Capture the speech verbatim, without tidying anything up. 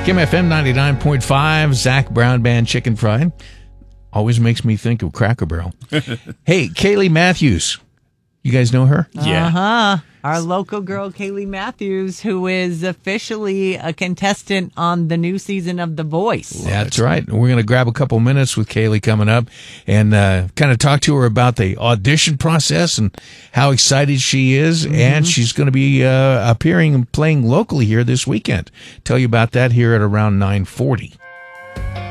Kim F M ninety-nine point five, Zach Brown Band Chicken Fried. Always makes me think of Cracker Barrel. Hey, Kaylee Matthews. You guys know her? Yeah. Uh-huh. Our local girl, Kaylee Matthews, who is officially a contestant on the new season of The Voice. That's right. We're going to grab a couple minutes with Kaylee coming up and uh, kind of talk to her about the audition process and how excited she is. Mm-hmm. And she's going to be uh, appearing and playing locally here this weekend. Tell you about that here at around nine forty.